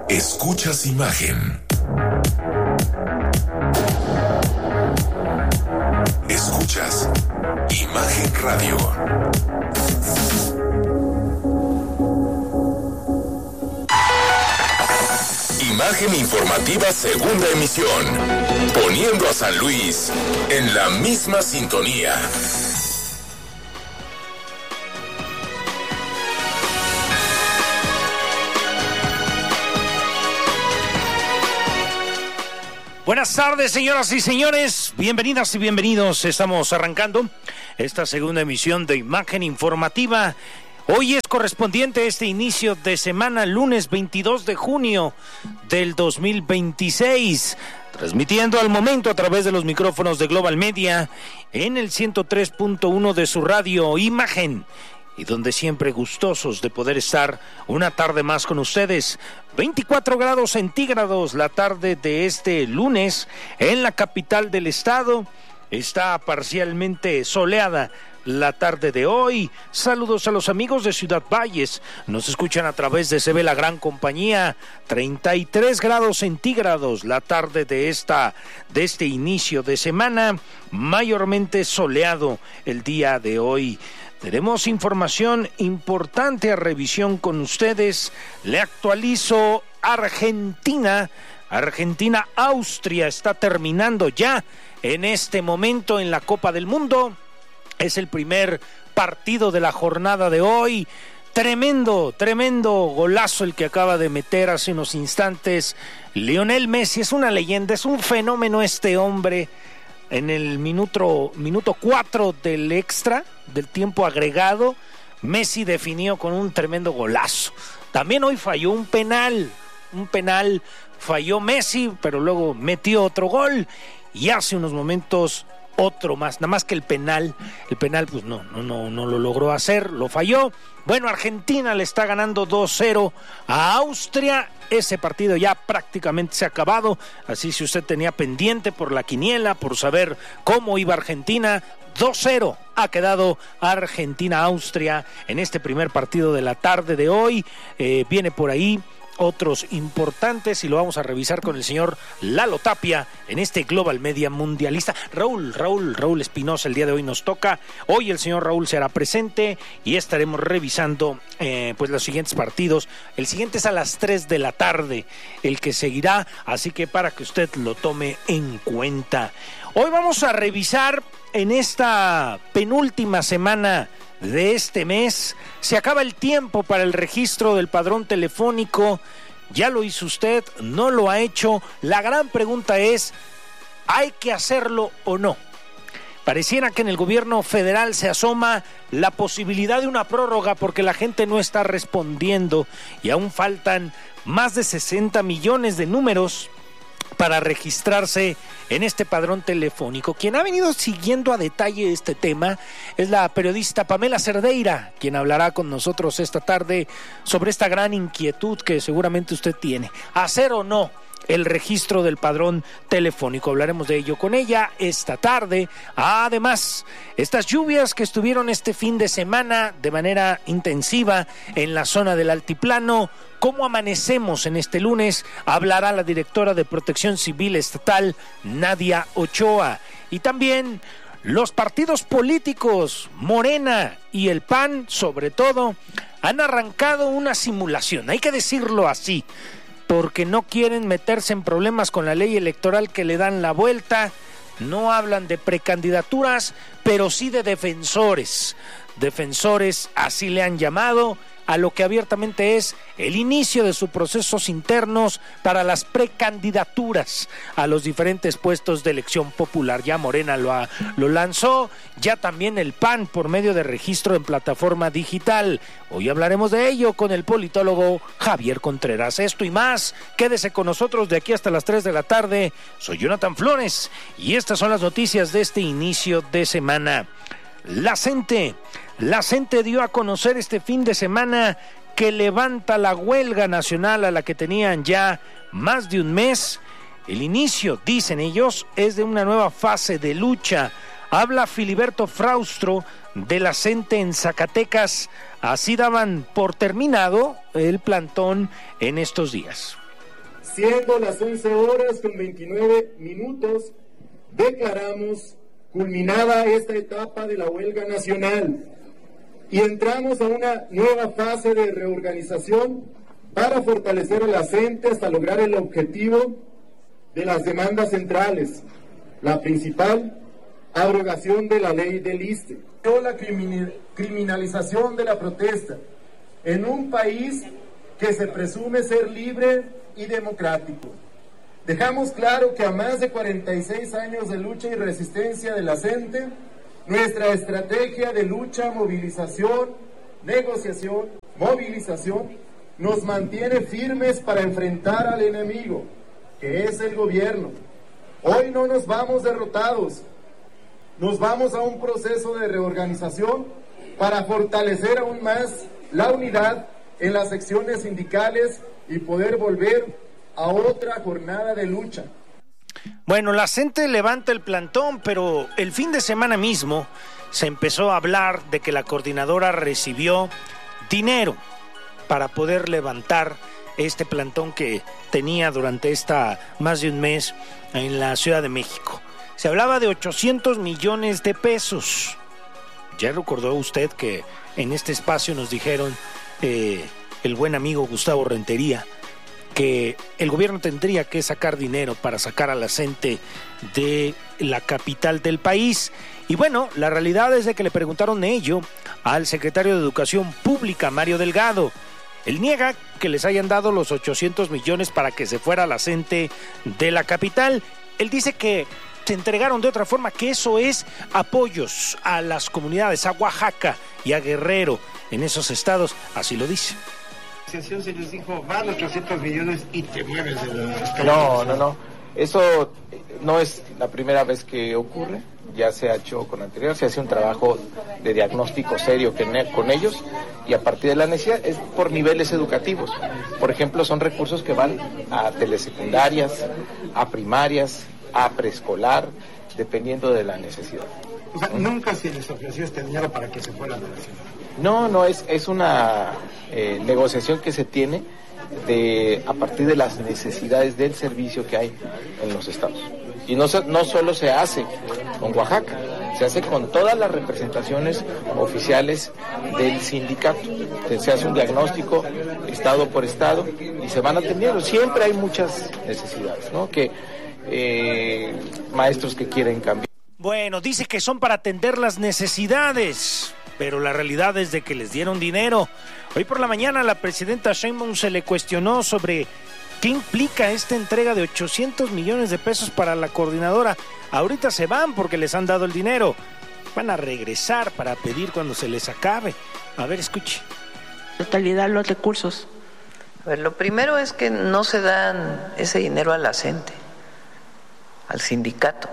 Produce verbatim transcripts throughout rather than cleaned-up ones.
Escuchas imagen. Escuchas Imagen Radio. Imagen informativa, segunda emisión. Poniendo a San Luis en la misma sintonía. Buenas tardes, señoras y señores, bienvenidas y bienvenidos. Estamos arrancando esta segunda emisión de Imagen Informativa. Hoy es correspondiente este inicio de semana, lunes veintidós de junio del dos mil veintiséis, transmitiendo al momento a través de los micrófonos de Global Media en el ciento tres punto uno de su radio Imagen. Y donde siempre gustosos de poder estar una tarde más con ustedes. veinticuatro grados centígrados la tarde de este lunes en la capital del estado. Está parcialmente soleada la tarde de hoy. Saludos a los amigos de Ciudad Valles. Nos escuchan a través de C B La Gran Compañía. treinta y tres grados centígrados la tarde de esta de este inicio de semana. Mayormente soleado el día de hoy. Tenemos información importante a revisión con ustedes. Le actualizo Argentina. Argentina-Austria está terminando ya en este momento en la Copa del Mundo. Es el primer partido de la jornada de hoy. Tremendo, tremendo golazo el que acaba de meter hace unos instantes Lionel Messi. Es una leyenda, es un fenómeno este hombre. En el minuto minuto cuatro del extra, del tiempo agregado, Messi definió con un tremendo golazo. También hoy falló un penal, un penal falló Messi, pero luego metió otro gol y hace unos momentos otro más, nada más que el penal, el penal pues no, no, no, no lo logró hacer, lo falló. Bueno, Argentina le está ganando dos cero a Austria. Ese partido ya prácticamente se ha acabado, así si usted tenía pendiente por la quiniela, por saber cómo iba Argentina, dos cero ha quedado Argentina-Austria en este primer partido de la tarde de hoy. Eh, viene por ahí otros importantes y lo vamos a revisar con el señor Lalo Tapia en este Global Media Mundialista. Raúl, Raúl, Raúl Espinosa el día de hoy nos toca. Hoy el señor Raúl será presente y estaremos revisando eh, pues los siguientes partidos. El siguiente es a las tres de la tarde, el que seguirá, así que para que usted lo tome en cuenta. Hoy vamos a revisar en esta penúltima semana de este mes. Se acaba el tiempo para el registro del padrón telefónico. ¿Ya lo hizo usted? ¿No lo ha hecho? La gran pregunta es, ¿hay que hacerlo o no? Pareciera que en el gobierno federal se asoma la posibilidad de una prórroga porque la gente no está respondiendo y aún faltan más de sesenta millones de números para registrarse en este padrón telefónico. Quien ha venido siguiendo a detalle este tema es la periodista Pamela Cerdeira, quien hablará con nosotros esta tarde sobre esta gran inquietud que seguramente usted tiene. ¿Hacer o no el registro del padrón telefónico? Hablaremos de ello con ella esta tarde. Además, estas lluvias que estuvieron este fin de semana de manera intensiva en la zona del altiplano, ¿cómo amanecemos en este lunes? Hablará la directora de Protección Civil Estatal, Nadia Ochoa. Y también los partidos políticos, Morena y el P A N, sobre todo, han arrancado una simulación, hay que decirlo así, porque no quieren meterse en problemas con la ley electoral que le dan la vuelta. No hablan de precandidaturas, pero sí de defensores. Defensores, así le han llamado a lo que abiertamente es el inicio de sus procesos internos para las precandidaturas a los diferentes puestos de elección popular. Ya Morena lo, ha, lo lanzó, ya también el P A N por medio de registro en plataforma digital. Hoy hablaremos de ello con el politólogo Javier Contreras. Esto y más, quédese con nosotros de aquí hasta las tres de la tarde. Soy Jonathan Flores y estas son las noticias de este inicio de semana. La CENTE, la CENTE dio a conocer este fin de semana que levanta la huelga nacional a la que tenían ya más de un mes. El inicio, dicen ellos, es de una nueva fase de lucha. Habla Filiberto Fraustro de la CENTE en Zacatecas. Así daban por terminado el plantón en estos días. Siendo las once horas con veintinueve minutos, declaramos culminada esta etapa de la huelga nacional y entramos a una nueva fase de reorganización para fortalecer a la gente hasta lograr el objetivo de las demandas centrales. La principal, abrogación de la ley del ISSSTE. La criminalización de la protesta en un país que se presume ser libre y democrático. Dejamos claro que a más de cuarenta y seis años de lucha y resistencia de la gente, nuestra estrategia de lucha, movilización, negociación, movilización, nos mantiene firmes para enfrentar al enemigo, que es el gobierno. Hoy no nos vamos derrotados, nos vamos a un proceso de reorganización para fortalecer aún más la unidad en las secciones sindicales y poder volver a otra jornada de lucha. Bueno, la gente levanta el plantón, pero el fin de semana mismo se empezó a hablar de que la coordinadora recibió dinero para poder levantar este plantón que tenía durante esta más de un mes en la Ciudad de México. Se hablaba de ochocientos millones de pesos. Ya recordó usted que en este espacio nos dijeron eh, el buen amigo Gustavo Rentería que el gobierno tendría que sacar dinero para sacar a la gente de la capital del país. Y bueno, la realidad es de que le preguntaron ello al secretario de Educación Pública, Mario Delgado. Él niega que les hayan dado los ochocientos millones para que se fuera la gente de la capital. Él dice que se entregaron de otra forma, que eso es apoyos a las comunidades, a Oaxaca y a Guerrero, en esos estados, así lo dice. Se les dijo, van ochocientos millones y te mueves de la... No, no, no. Eso no es la primera vez que ocurre. Ya se ha hecho con anterior, se hace un trabajo de diagnóstico serio con ellos y a partir de la necesidad es por niveles educativos. Por ejemplo, son recursos que van a telesecundarias, a primarias, a preescolar, dependiendo de la necesidad. O sea, nunca se les ofreció este dinero para que se fueran de la ciudad. No, no, es, es una eh, negociación que se tiene de a partir de las necesidades del servicio que hay en los estados. Y no, no solo se hace con Oaxaca, se hace con todas las representaciones oficiales del sindicato. Se hace un diagnóstico estado por estado y se van atendiendo. Siempre hay muchas necesidades, ¿no? Que eh, maestros que quieren cambiar. Bueno, dice que son para atender las necesidades, pero la realidad es de que les dieron dinero. Hoy por la mañana la presidenta Sheinbaum se le cuestionó sobre qué implica esta entrega de ochocientos millones de pesos para la coordinadora. Ahorita se van porque les han dado el dinero. Van a regresar para pedir cuando se les acabe. A ver, escuche. Totalidad los recursos. A ver, lo primero es que no se dan ese dinero a la gente, al sindicato.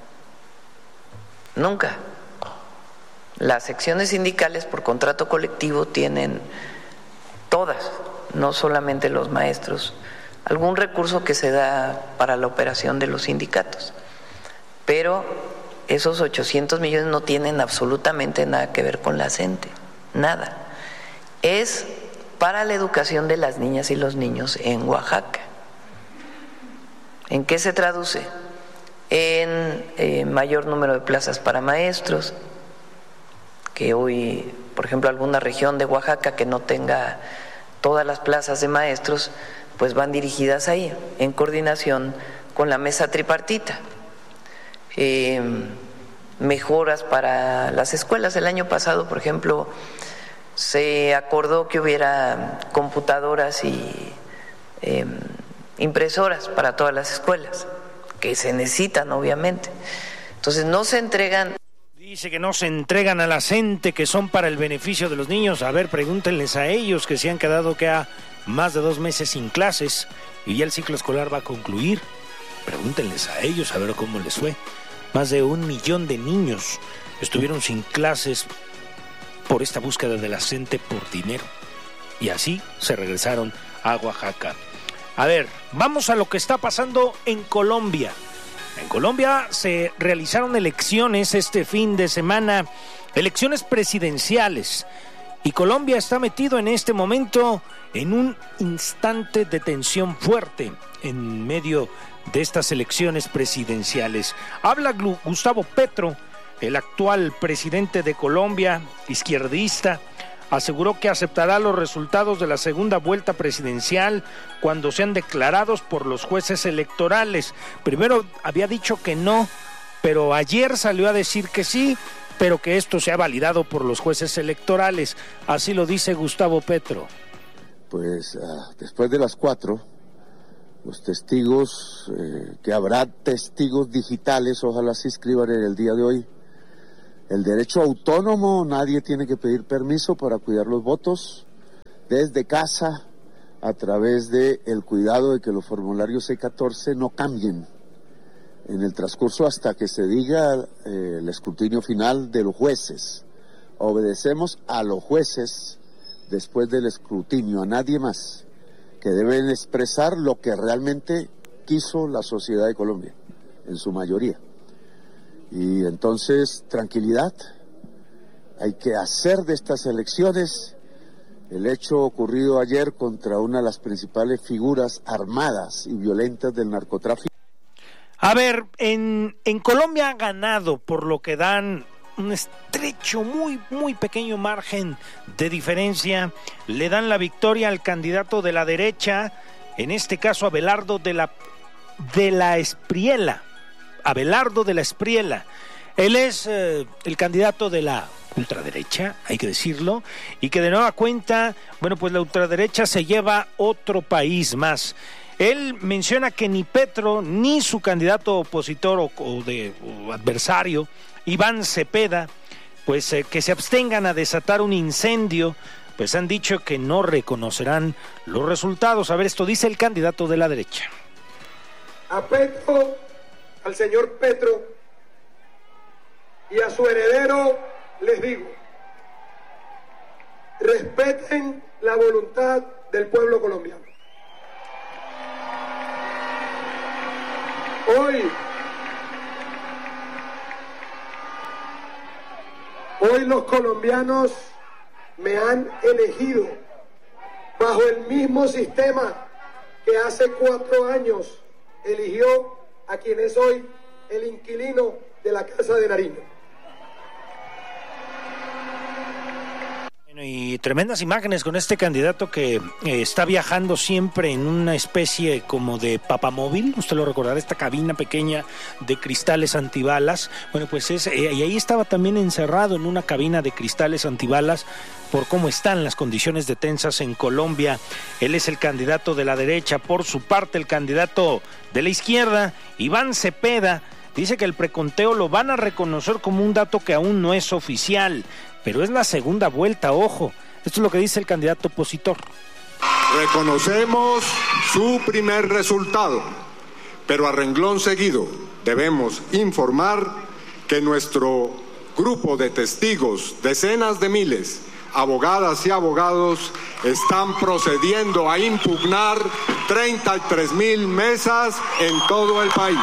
Nunca. Las secciones sindicales por contrato colectivo tienen todas, no solamente los maestros, algún recurso que se da para la operación de los sindicatos. Pero esos ochocientos millones no tienen absolutamente nada que ver con la gente, nada. Es para la educación de las niñas y los niños en Oaxaca. ¿En qué se traduce? En eh, mayor número de plazas para maestros, que hoy, por ejemplo, alguna región de Oaxaca que no tenga todas las plazas de maestros, pues van dirigidas ahí, en coordinación con la mesa tripartita. Eh, mejoras para las escuelas. El año pasado, por ejemplo, se acordó que hubiera computadoras y eh, impresoras para todas las escuelas, que se necesitan, obviamente. Entonces, no se entregan... Dice que no se entregan a la gente, que son para el beneficio de los niños. A ver, pregúntenles a ellos que se han quedado que a más de dos meses sin clases y ya el ciclo escolar va a concluir. Pregúntenles a ellos a ver cómo les fue. Más de un millón de niños estuvieron sin clases por esta búsqueda de la gente por dinero. Y así se regresaron a Oaxaca. A ver, vamos a lo que está pasando en Colombia. En Colombia se realizaron elecciones este fin de semana, elecciones presidenciales. Y Colombia está metido en este momento en un instante de tensión fuerte en medio de estas elecciones presidenciales. Habla Gustavo Petro, el actual presidente de Colombia, izquierdista, aseguró que aceptará los resultados de la segunda vuelta presidencial cuando sean declarados por los jueces electorales. Primero había dicho que no, pero ayer salió a decir que sí, pero que esto sea validado por los jueces electorales. Así lo dice Gustavo Petro. Pues uh, después de las cuatro, los testigos, eh, que habrá testigos digitales, ojalá se inscriban en el día de hoy. El derecho autónomo, nadie tiene que pedir permiso para cuidar los votos desde casa, a través de el cuidado de que los formularios C catorce no cambien en el transcurso hasta que se diga eh, el escrutinio final de los jueces. Obedecemos a los jueces después del escrutinio, a nadie más, que deben expresar lo que realmente quiso la sociedad de Colombia, en su mayoría. Y entonces, tranquilidad, hay que hacer de estas elecciones el hecho ocurrido ayer contra una de las principales figuras armadas y violentas del narcotráfico. A ver, en, en Colombia ha ganado, por lo que dan un estrecho, muy, muy pequeño margen de diferencia. Le dan la victoria al candidato de la derecha, en este caso Abelardo de la, de la Espriella. Abelardo de la Espriella. Él es eh, el candidato de la ultraderecha, hay que decirlo, y que de nueva cuenta, bueno, pues la ultraderecha se lleva otro país más. Él menciona que ni Petro ni su candidato opositor o, o de o adversario, Iván Cepeda, pues eh, que se abstengan a desatar un incendio, pues han dicho que no reconocerán los resultados. A ver, esto dice el candidato de la derecha. A Petro, al señor Petro y a su heredero les digo, respeten la voluntad del pueblo colombiano. Hoy, hoy los colombianos me han elegido bajo el mismo sistema que hace cuatro años eligió a quien es hoy el inquilino de la Casa de Nariño. Y tremendas imágenes con este candidato que eh, está viajando siempre en una especie como de papamóvil. Usted lo recordará, esta cabina pequeña de cristales antibalas. Bueno, pues es, eh, y ahí estaba también encerrado en una cabina de cristales antibalas por cómo están las condiciones de tensas en Colombia. Él es el candidato de la derecha. Por su parte, el candidato de la izquierda, Iván Cepeda, dice que el preconteo lo van a reconocer como un dato que aún no es oficial, pero es la segunda vuelta, ojo. Esto es lo que dice el candidato opositor. Reconocemos su primer resultado, pero a renglón seguido debemos informar que nuestro grupo de testigos, decenas de miles, abogadas y abogados, están procediendo a impugnar treinta y tres mil mesas en todo el país.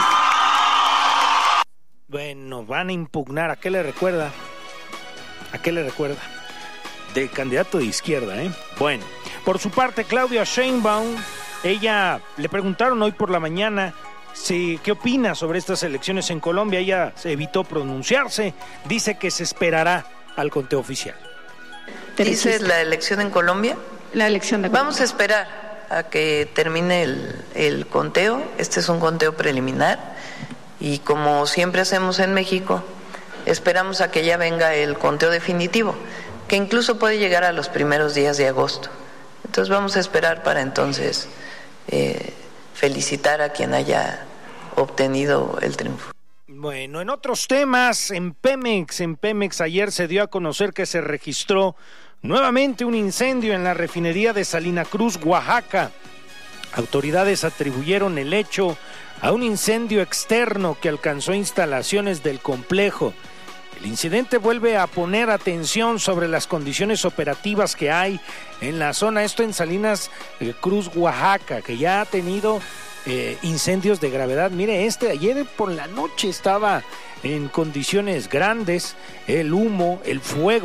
Bueno, van a impugnar. ¿A qué le recuerda? ¿A qué le recuerda? De candidato de izquierda, ¿eh? Bueno, por su parte, Claudia Sheinbaum, ella le preguntaron hoy por la mañana si, qué opina sobre estas elecciones en Colombia. Ella se evitó pronunciarse, dice que se esperará al conteo oficial. ¿Dices la elección en Colombia? La elección de Colombia. Vamos a esperar a que termine el, el conteo. Este es un conteo preliminar y como siempre hacemos en México, esperamos a que ya venga el conteo definitivo, que incluso puede llegar a los primeros días de agosto. Entonces vamos a esperar para entonces eh, felicitar a quien haya obtenido el triunfo. Bueno, en otros temas, en Pemex, en Pemex ayer se dio a conocer que se registró nuevamente un incendio en la refinería de Salina Cruz, Oaxaca. Autoridades atribuyeron el hecho a un incendio externo que alcanzó instalaciones del complejo. El incidente vuelve a poner atención sobre las condiciones operativas que hay en la zona, esto en Salinas eh, Cruz, Oaxaca, que ya ha tenido eh, incendios de gravedad. Mire, este ayer por la noche estaba en condiciones grandes, el humo, el fuego,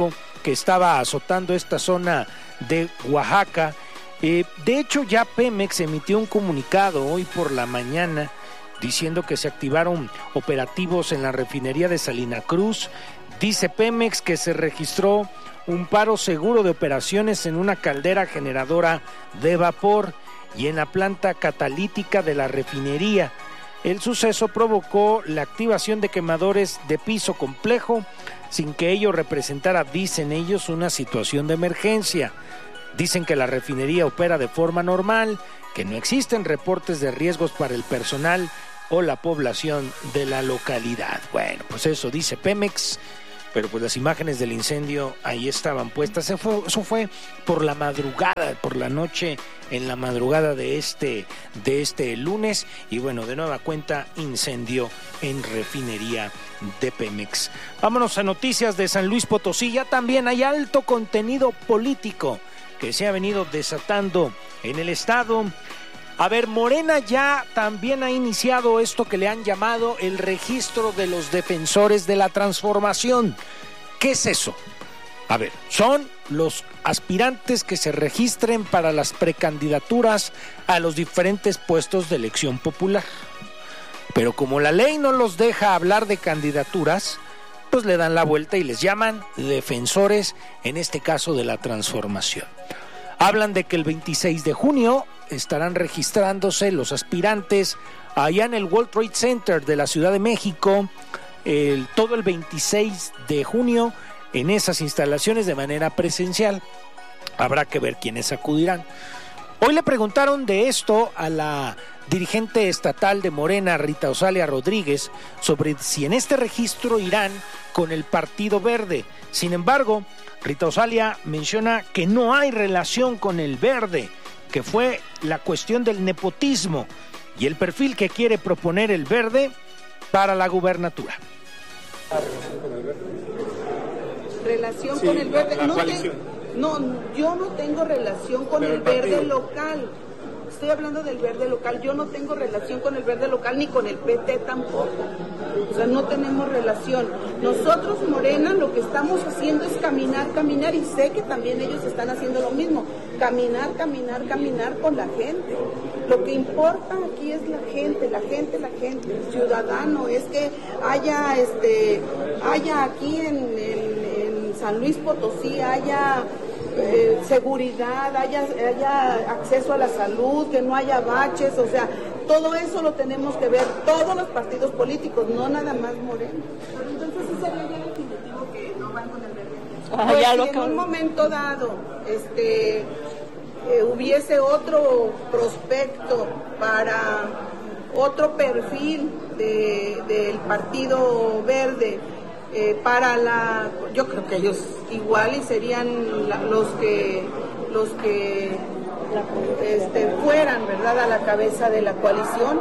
que estaba azotando esta zona de Oaxaca. Eh, de hecho, ya Pemex emitió un comunicado hoy por la mañana diciendo que se activaron operativos en la refinería de Salina Cruz. Dice Pemex que se registró un paro seguro de operaciones en una caldera generadora de vapor y en la planta catalítica de la refinería. El suceso provocó la activación de quemadores de piso complejo sin que ello representara, dicen ellos, una situación de emergencia. Dicen que la refinería opera de forma normal, que no existen reportes de riesgos para el personal o la población de la localidad. Bueno, pues eso dice Pemex, pero pues las imágenes del incendio ahí estaban puestas. Eso fue, eso fue por la madrugada, por la noche, en la madrugada de este, de este lunes. Y bueno, de nueva cuenta, incendio en refinería de Pemex. Vámonos a noticias de San Luis Potosí. Ya también hay alto contenido político que se ha venido desatando en el estado. A ver, Morena ya también ha iniciado esto que le han llamado el registro de los defensores de la transformación. ¿Qué es eso? A ver, son los aspirantes que se registren para las precandidaturas a los diferentes puestos de elección popular. Pero como la ley no los deja hablar de candidaturas, pues le dan la vuelta y les llaman defensores, en este caso de la transformación. Hablan de que el veintiséis de junio estarán registrándose los aspirantes allá en el World Trade Center de la Ciudad de México, el, todo el veintiséis de junio en esas instalaciones de manera presencial. Habrá que ver quiénes acudirán. Hoy le preguntaron de esto a la dirigente estatal de Morena, Rita Osalia Rodríguez, sobre si en este registro irán con el Partido Verde. Sin embargo, Rita Osalia menciona que no hay relación con el Verde, que fue la cuestión del nepotismo y el perfil que quiere proponer el Verde para la gubernatura. Relación sí, con el Verde. La, la no, te, no, yo no tengo relación con Pero el, el Verde local. Estoy hablando del Verde local. Yo no tengo relación con el Verde local ni con el P T tampoco. O sea, no tenemos relación. Nosotros, Morena, lo que estamos haciendo es caminar, caminar, y sé que también ellos están haciendo lo mismo. Caminar, caminar, caminar con la gente. Lo que importa aquí es la gente, la gente, la gente, el ciudadano. Es que haya, este, haya aquí en, en, en San Luis Potosí, haya eh, seguridad, haya, haya acceso a la salud, que no haya baches, o sea, todo eso lo tenemos que ver todos los partidos políticos, no nada más Morena. Entonces ese sería ya el definitivo que no van con el Verde. Ah, pues ya si en un momento dado este eh, hubiese otro prospecto para otro perfil de, del Partido Verde, eh, para la, yo creo que ellos igual y serían la, los que los que Este, fueran, ¿verdad?, a la cabeza de la coalición.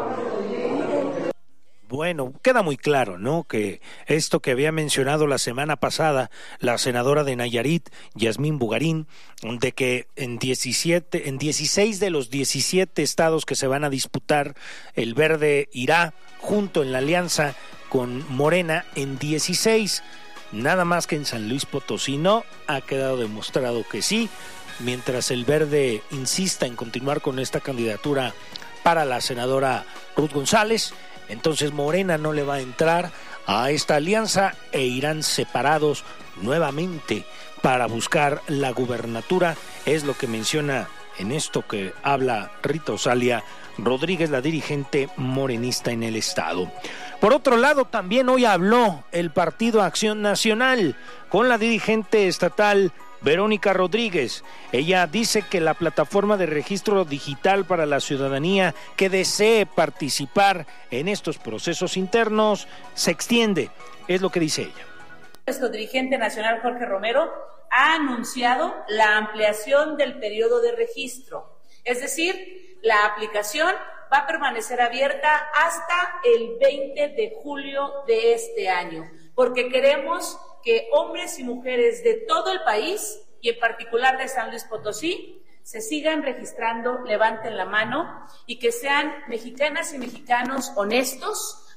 Bueno, queda muy claro, ¿no?, que esto que había mencionado la semana pasada la senadora de Nayarit, Yasmín Bugarín, de que en diecisiete, en dieciséis de los diecisiete estados que se van a disputar, el Verde irá junto en la alianza con Morena en dieciséis, nada más que en San Luis Potosí no, ha quedado demostrado que sí. Mientras el Verde insista en continuar con esta candidatura para la senadora Ruth González, entonces Morena no le va a entrar a esta alianza e irán separados nuevamente para buscar la gubernatura. Es lo que menciona en esto que habla Rita Osalia Rodríguez, la dirigente morenista en el estado. Por otro lado, también hoy habló el Partido Acción Nacional con la dirigente estatal Verónica Rodríguez. Ella dice que la plataforma de registro digital para la ciudadanía que desee participar en estos procesos internos se extiende. Es lo que dice ella. Nuestro dirigente nacional, Jorge Romero, ha anunciado la ampliación del periodo de registro. Es decir, la aplicación va a permanecer abierta hasta el veinte de julio de este año, porque queremos que hombres y mujeres de todo el país, y en particular de San Luis Potosí, se sigan registrando, levanten la mano, y que sean mexicanas y mexicanos honestos,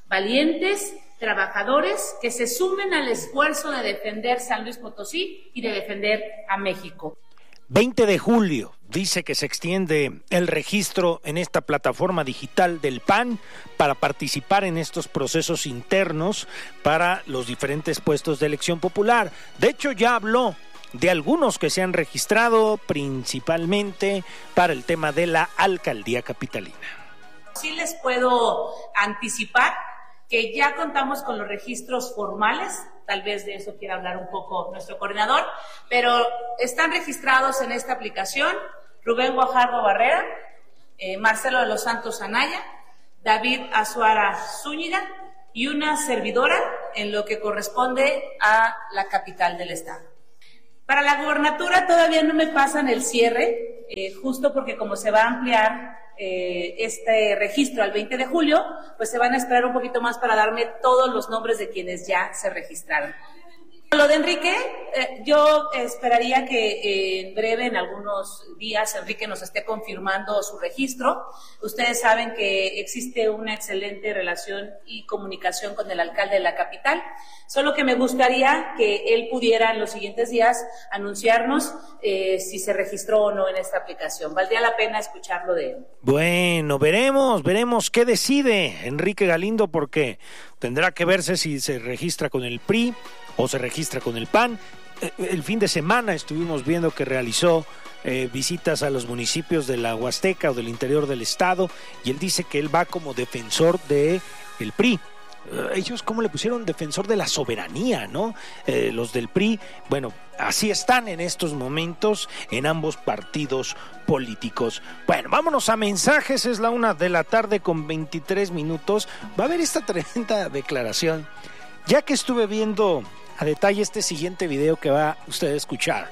valientes, trabajadores, que se sumen al esfuerzo de defender San Luis Potosí y de defender a México. veinte de julio, dice que se extiende el registro en esta plataforma digital del P A N para participar en estos procesos internos para los diferentes puestos de elección popular. De hecho, ya habló de algunos que se han registrado, principalmente para el tema de la alcaldía capitalina. Sí les puedo anticipar que ya contamos con los registros formales, tal vez de eso quiera hablar un poco nuestro coordinador, pero están registrados en esta aplicación Rubén Guajardo Barrera, eh, Marcelo de los Santos Anaya, David Azuara Zúñiga y una servidora en lo que corresponde a la capital del estado. Para la gubernatura todavía no me pasan el cierre, eh, justo porque como se va a ampliar eh, este registro al veinte de julio, pues se van a esperar un poquito más para darme todos los nombres de quienes ya se registraron. Lo de Enrique, eh, yo esperaría que eh, en breve, en algunos días, Enrique nos esté confirmando su registro. Ustedes saben que existe una excelente relación y comunicación con el alcalde de la capital, solo que me gustaría que él pudiera en los siguientes días anunciarnos eh, si se registró o no en esta aplicación. Valdría la pena escucharlo de él. Bueno, veremos, veremos qué decide Enrique Galindo, porque tendrá que verse si se registra con el P R I o se registra con el P A N. El fin de semana estuvimos viendo que realizó eh, visitas a los municipios de la Huasteca o del interior del estado, y él dice que él va como defensor de el P R I. Eh, ellos como le pusieron defensor de la soberanía, ¿no? Eh, los del P R I, bueno, así están en estos momentos en ambos partidos políticos. Bueno, vámonos a mensajes, es la una de la tarde con veintitrés minutos. Va a haber esta tremenda declaración. Ya que estuve viendo a detalle este siguiente video que va usted a escuchar,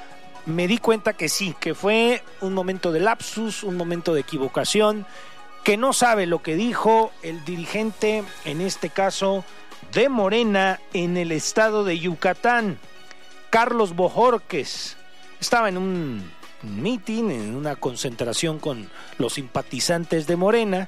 me di cuenta que sí, que fue un momento de lapsus, un momento de equivocación, que no sabe lo que dijo el dirigente, en este caso de Morena, en el estado de Yucatán, Carlos Bojorquez. Estaba en un meeting, en una concentración con los simpatizantes de Morena.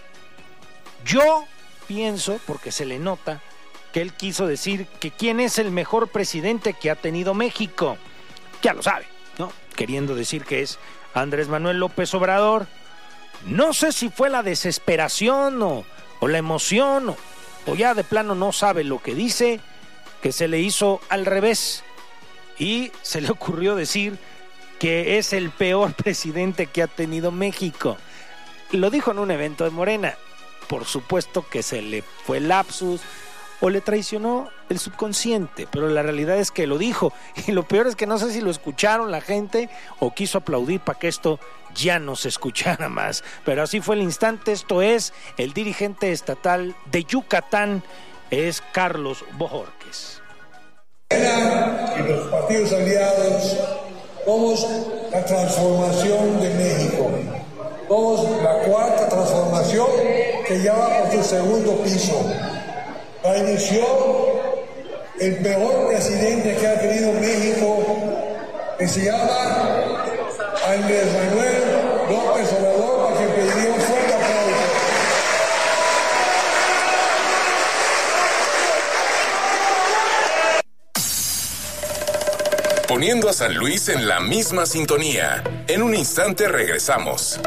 Yo pienso, porque se le nota, que él quiso decir que quién es el mejor presidente que ha tenido México. Ya lo sabe, ¿no? Queriendo decir que es Andrés Manuel López Obrador. No sé si fue la desesperación o, o la emoción o, o ya de plano no sabe lo que dice, que se le hizo al revés y se le ocurrió decir que es el peor presidente que ha tenido México. Lo dijo en un evento de Morena. Por supuesto que se le fue lapsus o le traicionó el subconsciente, pero la realidad es que lo dijo, y lo peor es que no sé si lo escucharon la gente o quiso aplaudir para que esto ya no se escuchara más, pero así fue el instante. Esto es el dirigente estatal de Yucatán, es Carlos Bojorquez. Y los partidos aliados somos la transformación de México, somos la cuarta transformación que ya va por su segundo piso. La inició el peor presidente que ha tenido México, que se llama Andrés Manuel López Obrador, a quien pediría un fuerte aplauso. Poniendo a San Luis en la misma sintonía. En un instante regresamos.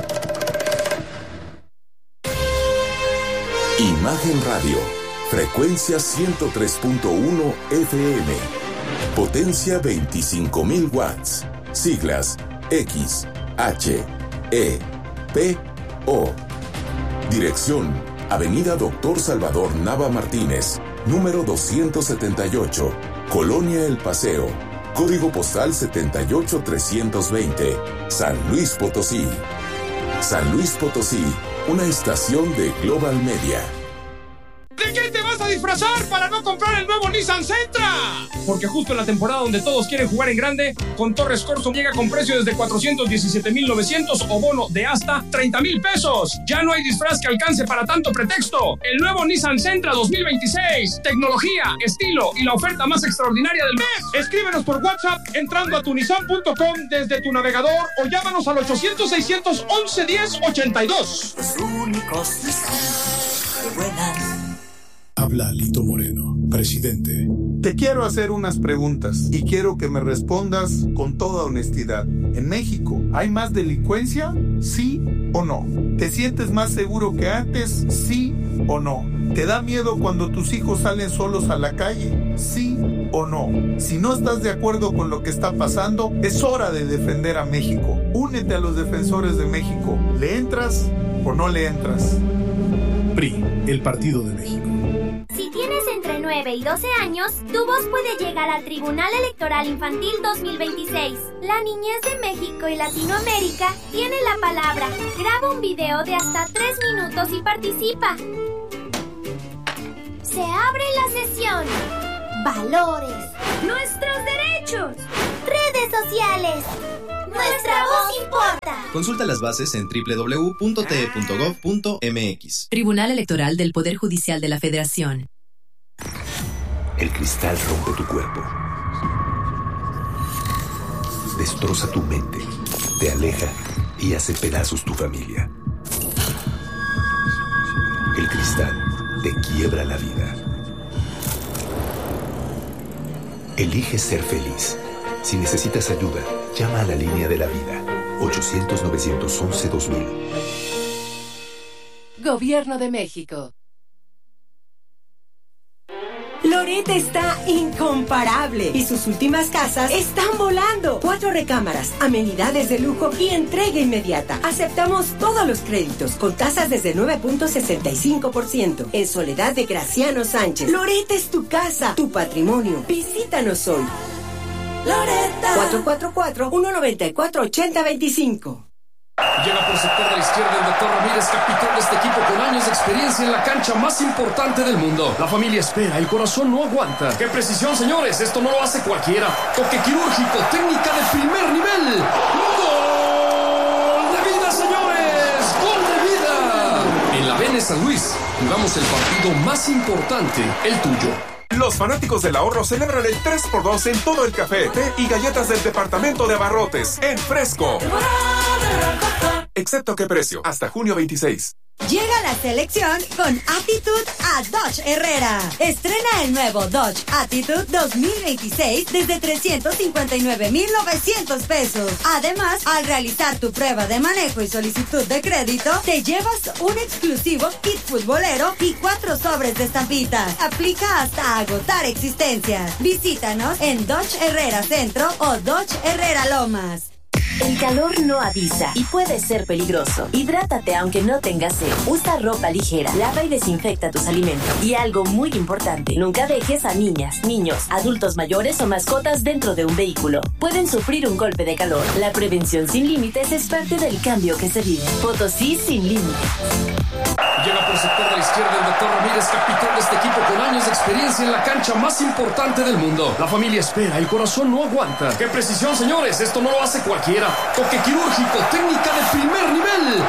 Imagen Radio. Frecuencia ciento tres punto uno F M. Potencia veinticinco mil watts. Siglas X, H, E, P, O. Dirección: Avenida Doctor Salvador Nava Martínez, número doscientos setenta y ocho, Colonia El Paseo. Código postal setenta y ocho trescientos veinte, San Luis Potosí. San Luis Potosí, una estación de Global Media. ¿De qué te vas a disfrazar para no comprar el nuevo Nissan Sentra? Porque justo en la temporada donde todos quieren jugar en grande, con Torres Corso llega con precio desde cuatrocientos diecisiete mil novecientos o bono de hasta treinta mil pesos. Ya no hay disfraz que alcance para tanto pretexto. El nuevo Nissan Sentra dos mil veintiséis. Tecnología, estilo y la oferta más extraordinaria del mes. Escríbenos por WhatsApp entrando a tunisan punto com desde tu navegador o llámanos al ochocientos seiscientos once diez ochenta y dos. Los únicos Nissan que vuelan. Habla Lito Moreno, presidente. Te quiero hacer unas preguntas y quiero que me respondas con toda honestidad. ¿En México hay más delincuencia? ¿Sí o no? ¿Te sientes más seguro que antes? ¿Sí o no? ¿Te da miedo cuando tus hijos salen solos a la calle? ¿Sí o no? Si no estás de acuerdo con lo que está pasando, es hora de defender a México. Únete a los defensores de México. ¿Le entras o no le entras? P R I, el Partido de México. Si tienes entre nueve y doce años, tu voz puede llegar al Tribunal Electoral Infantil dos mil veintiséis. La niñez de México y Latinoamérica tiene la palabra. Graba un video de hasta tres minutos y participa. Se abre la sesión. Valores. Nuestros derechos. Redes sociales. Nuestra voz importa. Consulta las bases en doble u doble u doble u punto t e punto gov punto m x. Tribunal Electoral del Poder Judicial de la Federación. El cristal rompe tu cuerpo. Destroza tu mente. Te aleja y hace pedazos tu familia. El cristal te quiebra la vida. Elige ser feliz. Si necesitas ayuda, llama a la línea de la vida. ochocientos, novecientos once, dos mil. Gobierno de México. Loret está incomparable y sus últimas casas están volando. Cuatro recámaras, amenidades de lujo y entrega inmediata. Aceptamos todos los créditos con tasas desde nueve punto sesenta y cinco por ciento. En Soledad de Graciano Sánchez. Loret es tu casa, tu patrimonio. Visítanos hoy. Loretta. cuatro cuatro cuatro, uno nueve cuatro, ocho cero dos cinco. Llega por sector de la izquierda el doctor Ramírez, capitán de este equipo con años de experiencia en la cancha más importante del mundo. La familia espera, el corazón no aguanta. ¡Qué precisión, señores! Esto no lo hace cualquiera. Toque quirúrgico, técnica de primer nivel. ¡Gol de vida, señores! ¡Gol de vida! En la Vene San Luis, jugamos el partido más importante, el tuyo. Los fanáticos del ahorro celebran el tres por dos en todo el café, té y galletas del departamento de abarrotes en Fresco. Excepto qué precio, hasta junio veintiséis. Llega la selección con Attitude a Dodge Herrera. Estrena el nuevo Dodge Attitude dos mil veintiséis desde trescientos cincuenta y nueve mil novecientos pesos. Además, al realizar tu prueba de manejo y solicitud de crédito, te llevas un exclusivo kit futbolero y cuatro sobres de estampitas. Aplica hasta agotar existencias. Visítanos en Dodge Herrera Centro o Dodge Herrera Lomas. El calor no avisa y puede ser peligroso. Hidrátate aunque no tengas sed. Usa ropa ligera, lava y desinfecta tus alimentos. Y algo muy importante, nunca dejes a niñas, niños, adultos mayores o mascotas dentro de un vehículo. Pueden sufrir un golpe de calor. La prevención sin límites es parte del cambio que se vive. Potosí sin límites. Llega por sector de la izquierda el doctor Ramírez, capitán de este equipo con años de experiencia en la cancha más importante del mundo. La familia espera, el corazón no aguanta. ¡Qué precisión, señores! Esto no lo hace cualquiera. Toque quirúrgico, técnica de primer nivel.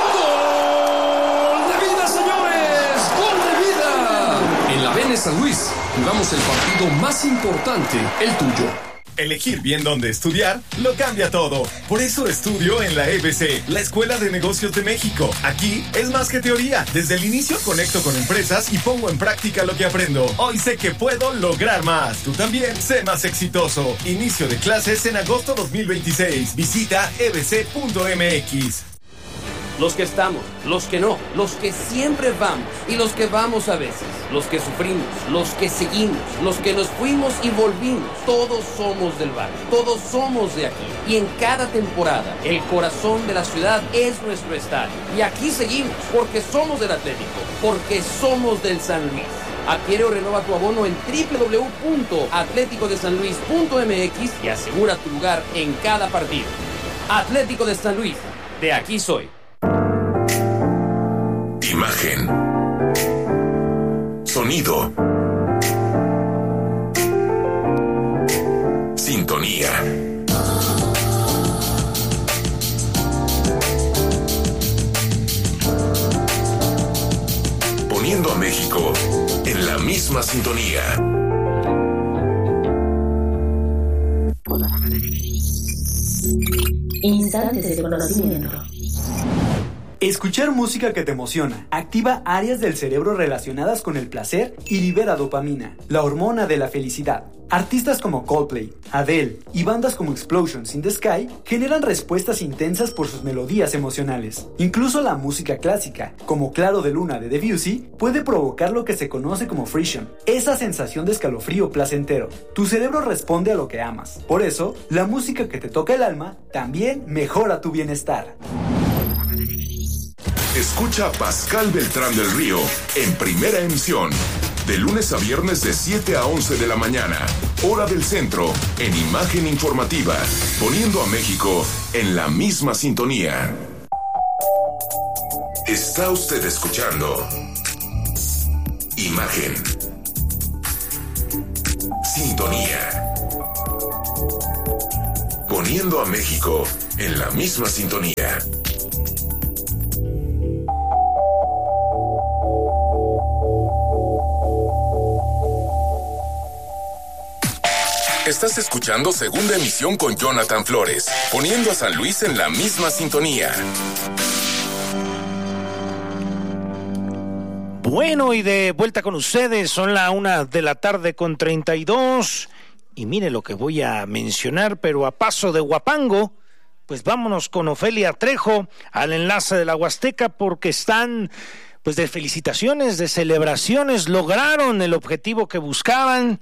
¡Gol de vida, señores! ¡Gol de vida! En la Vene San Luis, jugamos el partido más importante, el tuyo. Elegir bien dónde estudiar lo cambia todo. Por eso estudio en la E B C, la Escuela de Negocios de México. Aquí es más que teoría. Desde el inicio conecto con empresas y pongo en práctica lo que aprendo. Hoy sé que puedo lograr más. Tú también, sé más exitoso. Inicio de clases en agosto dos mil veintiséis. Visita e b c punto m x. Los que estamos, los que no, los que siempre vamos y los que vamos a veces, los que sufrimos, los que seguimos, los que nos fuimos y volvimos, todos somos del barrio, todos somos de aquí. Y en cada temporada, el corazón de la ciudad es nuestro estadio. Y aquí seguimos, porque somos del Atlético, porque somos del San Luis. Adquiere o renova tu abono en doble u doble u doble u punto atlético de san luis punto m x y asegura tu lugar en cada partido. Atlético de San Luis, de aquí soy. Imagen. Sonido. Sintonía. Poniendo a México en la misma sintonía. Instantes de conocimiento. Escuchar música que te emociona activa áreas del cerebro relacionadas con el placer y libera dopamina, la hormona de la felicidad. Artistas como Coldplay, Adele y bandas como Explosions in the Sky generan respuestas intensas por sus melodías emocionales. Incluso la música clásica, como Claro de Luna de Debussy, puede provocar lo que se conoce como frisson, esa sensación de escalofrío placentero. Tu cerebro responde a lo que amas. Por eso, la música que te toca el alma también mejora tu bienestar. Escucha a Pascal Beltrán del Río en Primera Emisión, de lunes a viernes de siete a once de la mañana, hora del centro, en Imagen Informativa, poniendo a México en la misma sintonía. Está usted escuchando Imagen. Sintonía. Poniendo a México en la misma sintonía. Estás escuchando Segunda Emisión con Jonathan Flores, poniendo a San Luis en la misma sintonía. Bueno, y de vuelta con ustedes, son la una de la tarde con treinta y dos, y mire lo que voy a mencionar, pero a paso de guapango, pues vámonos con Ofelia Trejo al enlace de la Huasteca, porque están pues de felicitaciones, de celebraciones, lograron el objetivo que buscaban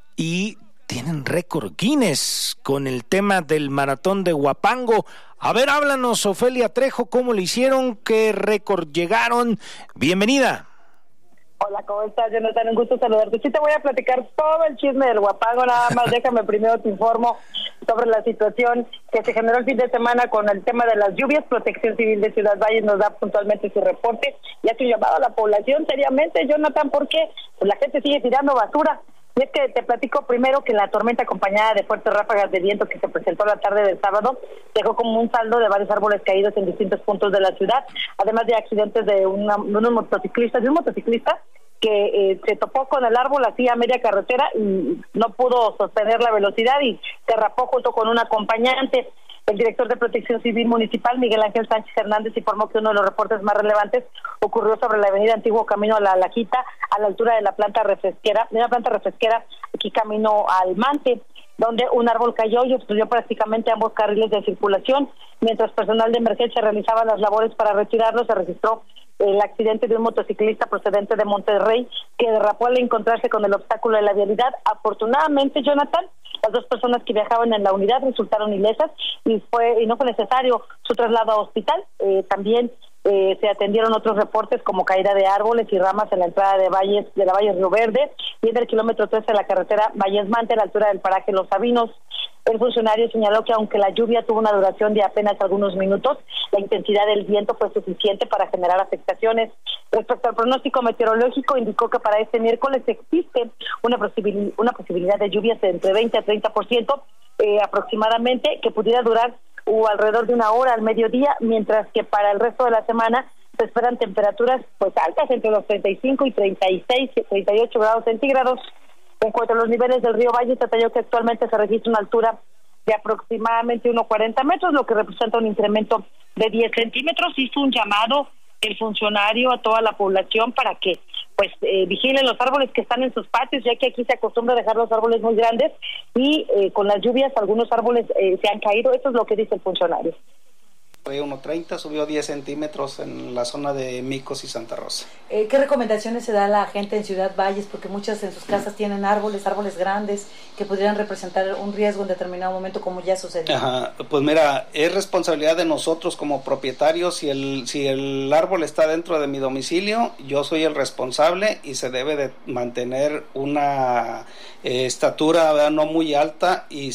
y tienen récord Guinness con el tema del maratón de Huapango. A ver, háblanos, Ofelia Trejo, ¿cómo lo hicieron? ¿Qué récord llegaron? Bienvenida. Hola, ¿cómo estás, Jonathan? Un gusto saludarte. Sí, te voy a platicar todo el chisme del Huapango, nada más déjame primero te informo sobre la situación que se generó el fin de semana con el tema de las lluvias. Protección Civil de Ciudad Valles nos da puntualmente su reporte y hace un llamado a la población seriamente, Jonathan, porque pues la gente sigue tirando basura. Y es que te platico primero que la tormenta acompañada de fuertes ráfagas de viento que se presentó la tarde del sábado dejó como un saldo de varios árboles caídos en distintos puntos de la ciudad, además de accidentes de, una, de unos motociclistas, de un motociclista que eh, se topó con el árbol así a media carretera y no pudo sostener la velocidad y se derrapó junto con un acompañante. El director de Protección Civil Municipal, Miguel Ángel Sánchez Hernández, informó que uno de los reportes más relevantes ocurrió sobre la avenida Antiguo Camino a la Lajita, a la altura de la planta refresquera, de una planta refresquera aquí camino al Mante, donde un árbol cayó y obstruyó prácticamente ambos carriles de circulación. Mientras personal de emergencia realizaba las labores para retirarlo, se registró el accidente de un motociclista procedente de Monterrey que derrapó al encontrarse con el obstáculo de la vialidad. Afortunadamente, Jonathan, las dos personas que viajaban en la unidad resultaron ilesas y fue y no fue necesario su traslado a hospital. Eh, también eh, se atendieron otros reportes como caída de árboles y ramas en la entrada de Valles de la Valle Río Verde y en el kilómetro trece de la carretera Valles Mante a la altura del paraje Los Sabinos. El funcionario señaló que aunque la lluvia tuvo una duración de apenas algunos minutos, la intensidad del viento fue suficiente para generar afectaciones. Respecto al pronóstico meteorológico, indicó que para este miércoles existe una, posibil- una posibilidad de lluvias de entre veinte a treinta por ciento eh, aproximadamente, que pudiera durar o alrededor de una hora al mediodía, mientras que para el resto de la semana se esperan temperaturas pues altas entre los treinta y cinco y treinta y seis, treinta y ocho grados centígrados. En cuanto a los niveles del río Valle, se detalló que actualmente se registra una altura de aproximadamente unos cuarenta metros, lo que representa un incremento de diez centímetros. Hizo un llamado el funcionario a toda la población para que pues eh, vigilen los árboles que están en sus patios, ya que aquí se acostumbra a dejar los árboles muy grandes y eh, con las lluvias algunos árboles eh, se han caído. Eso es lo que dice el funcionario. Fue uno treinta, subió diez centímetros en la zona de Micos y Santa Rosa. Eh, ¿Qué recomendaciones se da a la gente en Ciudad Valles? Porque muchas en sus casas tienen árboles, árboles grandes, que podrían representar un riesgo en determinado momento, como ya sucedió. Ajá, pues mira, es responsabilidad de nosotros como propietarios. Si el, si el árbol está dentro de mi domicilio, yo soy el responsable y se debe de mantener una eh, estatura, ¿verdad?, no muy alta, y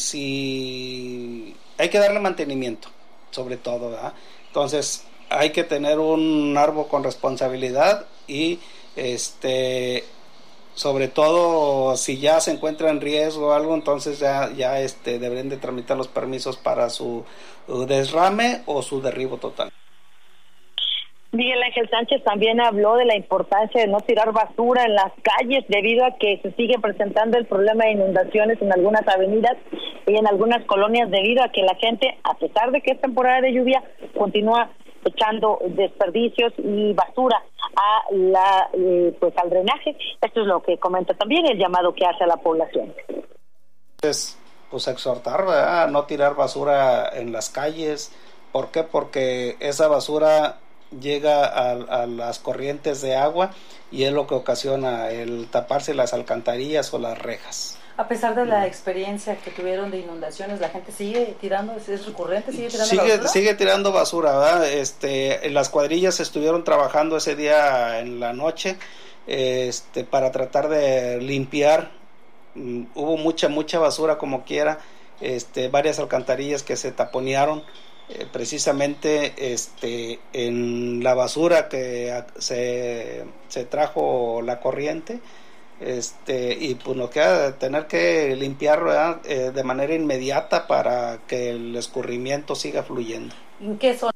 si hay que darle mantenimiento, sobre todo, ¿verdad? Entonces hay que tener un árbol con responsabilidad y este sobre todo si ya se encuentra en riesgo o algo, entonces ya ya este deberían de tramitar los permisos para su desrame o su derribo total. Miguel Ángel Sánchez también habló de la importancia de no tirar basura en las calles debido a que se sigue presentando el problema de inundaciones en algunas avenidas y en algunas colonias debido a que la gente, a pesar de que es temporada de lluvia, continúa echando desperdicios y basura a la eh, pues al drenaje. Esto es lo que comenta también el llamado que hace a la población. Es, pues exhortar, ¿verdad?, a no tirar basura en las calles. ¿Por qué? Porque esa basura llega a, a las corrientes de agua y es lo que ocasiona el taparse las alcantarillas o las rejas. A pesar de la experiencia que tuvieron de inundaciones, ¿la gente sigue tirando? ¿Es recurrente? ¿Sigue tirando sigue, basura? Sigue tirando basura, ¿verdad? Este, las cuadrillas estuvieron trabajando ese día en la noche este, para tratar de limpiar. Mm, hubo mucha, mucha basura como quiera, este, varias alcantarillas que se taponearon. Eh, precisamente este, en la basura que se, se trajo la corriente, este, y pues nos queda tener que limpiar, ¿verdad?, eh, de manera inmediata para que el escurrimiento siga fluyendo. ¿En qué zona?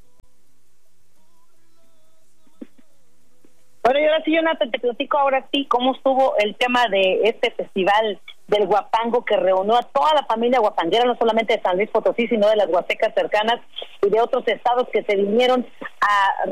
Bueno, y ahora sí, Jonathan, te platico ahora sí cómo estuvo el tema de este festival del Huapango que reunió a toda la familia huapanguera, no solamente de San Luis Potosí, sino de las huastecas cercanas y de otros estados que se vinieron a